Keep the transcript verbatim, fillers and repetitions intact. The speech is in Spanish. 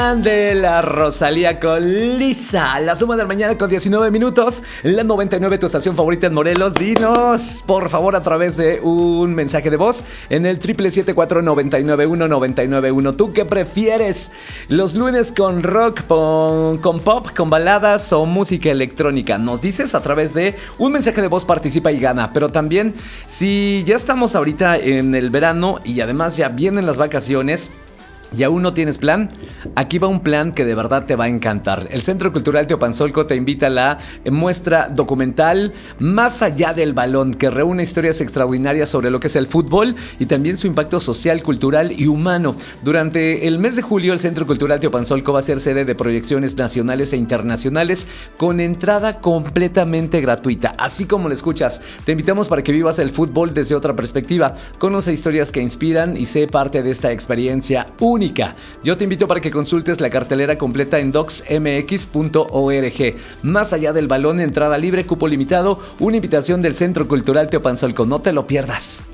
De la Rosalía con Lisa. Las nueve de la mañana con diecinueve minutos. La noventa y nueve, tu estación favorita en Morelos. Dinos, por favor, a través de un mensaje de voz en el triple siete cuatro nueve nueve uno nueve nueve uno. ¿Tú qué prefieres? ¿Los lunes con rock, con, con pop, con baladas o música electrónica? Nos dices a través de un mensaje de voz, participa y gana. Pero también, si ya estamos ahorita en el verano y además ya vienen las vacaciones y aún no tienes plan, aquí va un plan que de verdad te va a encantar. El Centro Cultural Teopanzolco te invita a la muestra documental Más allá del balón, que reúne historias extraordinarias sobre lo que es el fútbol y también su impacto social, cultural y humano. Durante el mes de julio, el Centro Cultural Teopanzolco va a ser sede de proyecciones nacionales e internacionales con entrada completamente gratuita. Así como lo escuchas, te invitamos para que vivas el fútbol desde otra perspectiva. Conoce historias que inspiran y sé parte de esta experiencia única. Yo te invito para que consultes la cartelera completa en docs m x punto org. Más allá del balón, entrada libre, cupo limitado, una invitación del Centro Cultural Teopanzolco. No te lo pierdas.